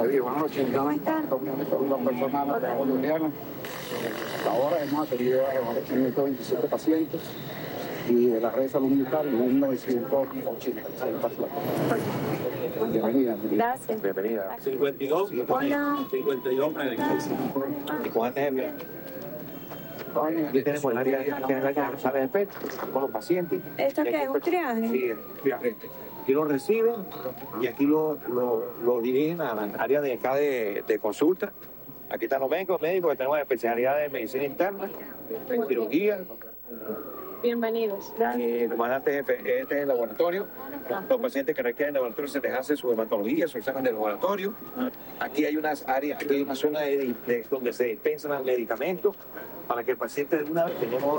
David, buenas noches. ¿Cómo están? Una persona boliviana. Ahora hemos atendido a 527 pacientes y de la red de salud militar en 1986 pacientes. Bienvenida. Gracias. Bienvenida. 52. Hola. 52. ¿Y cuántos es? Aquí tenemos el área de sala de PET con los pacientes. ¿Esto qué es? ¿Un triaje? Sí, triaje. Aquí lo reciben y aquí lo dirigen a la área de acá de consulta. Aquí están los médicos que tenemos especialidad de medicina interna, cirugía. Bienvenidos. El comandante jefe, este es el laboratorio. Los pacientes que requieren laboratorio se les hace su hematología, su examen de laboratorio. Aquí hay unas áreas, aquí hay una zona donde se dispensan los medicamentos para que el paciente de una vez hemos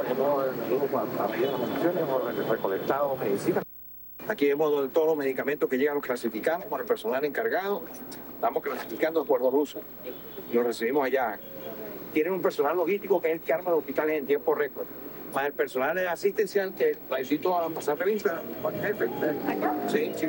recolectado medicina. Aquí vemos todos los medicamentos que llegan, los clasificamos con el personal encargado. Estamos clasificando de acuerdo al uso. Los recibimos allá. Tienen un personal logístico que es el que arma los hospitales en tiempo récord. Más el personal asistencial que necesito a pasar revista. Jefe. Sí, sí.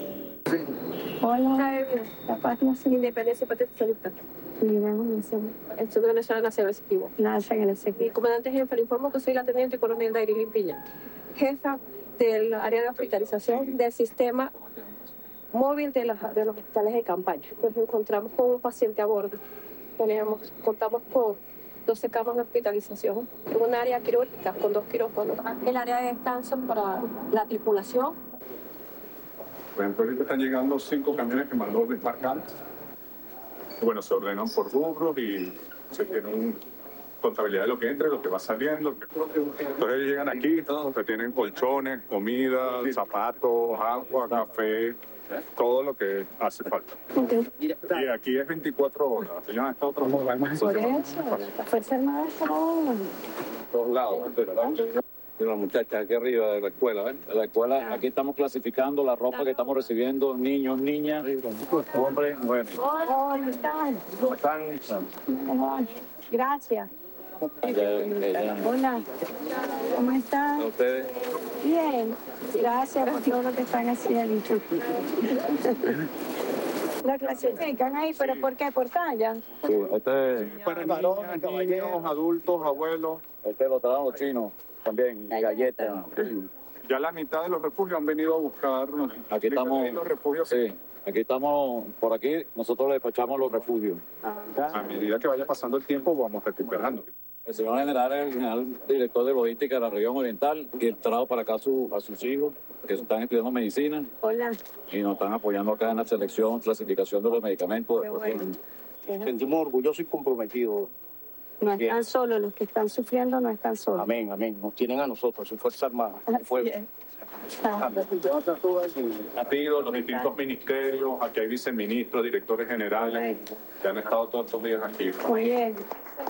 Hola. La página sin independencia patentista. El Centro Nacional Nacional Executivo. Mi comandante jefe, le informo que soy la teniente coronel Dairili Piña, jefa del área de hospitalización del sistema móvil de los hospitales de campaña. Nos encontramos con un paciente a bordo. Contamos con 12 camas de hospitalización, un área quirúrgica con 2 quirófanos, el área de descanso para la tripulación. Por ejemplo, ahorita están llegando 5 camiones que mandó desmarcar. Bueno, se ordenan por rubros y se tiene contabilidad de lo que entra y lo que va saliendo. Entonces llegan aquí, que tienen colchones, comida, zapatos, agua, café, todo lo que hace falta. Okay. Y aquí es 24 horas. Ya está otro modo. Por eso, la Fuerza Armada está Todos lados, ¿verdad? Y la muchacha aquí arriba de la escuela, ¿ven? De la escuela, aquí estamos clasificando la ropa que estamos recibiendo, niños, niñas, hombres, mujeres. Hola, ¿cómo están? Gracias. Hola, ¿cómo están? ¿Ustedes? Bien, gracias por todo lo que están haciendo. La clasifican ahí, ¿pero por qué? ¿Por talla? Sí, Para niños, adultos, abuelos. lo traen los chinos también, y galletas. Ya la mitad de los refugios han venido a buscar. Aquí estamos, Los refugios, sí, aquí estamos, por aquí nosotros le despachamos los refugios. a medida que vaya pasando el tiempo, vamos recuperando. El señor general es el general director de logística de la región oriental y él trajo para acá a sus hijos que están estudiando medicina Hola. y nos están apoyando acá en la selección, clasificación de los medicamentos. Qué bueno. Sentimos orgullosos y comprometidos. No están solos, los que están sufriendo no están solos. Amén, amén. Nos tienen a nosotros, su Fuerza Armada. Así es. Aquí los distintos ministerios, aquí hay viceministros, directores generales, que han estado todos estos días aquí. Muy bien.